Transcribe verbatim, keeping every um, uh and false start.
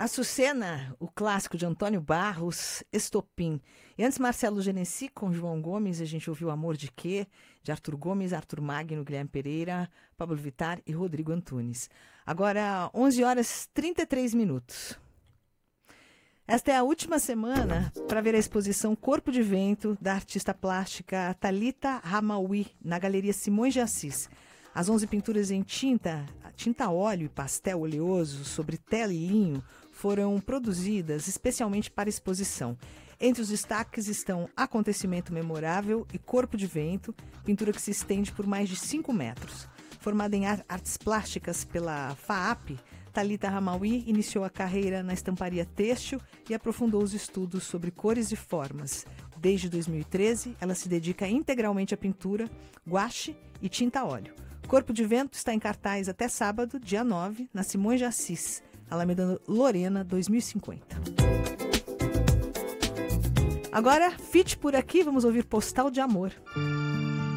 Açucena, o clássico de Antônio Barros, Estopim. E antes, Marcelo Genesi com João Gomes, a gente ouviu Amor de Quê, de Arthur Gomes, Arthur Magno, Guilherme Pereira, Pablo Vittar e Rodrigo Antunes. Agora, onze horas e trinta e três minutos. Esta é a última semana para ver a exposição Corpo de Vento, da artista plástica Thalita Hamaoui, na Galeria Simões de Assis. As onze pinturas em tinta, tinta óleo e pastel oleoso sobre tela e linho foram produzidas especialmente para a exposição. Entre os destaques estão Acontecimento Memorável e Corpo de Vento, pintura que se estende por mais de cinco metros. Formada em artes plásticas pela FAAP, Thalita Hamaoui iniciou a carreira na estamparia têxtil e aprofundou os estudos sobre cores e formas. Desde dois mil e treze, ela se dedica integralmente à pintura, guache e tinta óleo. Corpo de Vento está em cartaz até sábado, dia nove, na Simões de Assis, Alameda Lorena, dois mil e cinquenta. Agora, Fit por aqui, vamos ouvir Postal de Amor.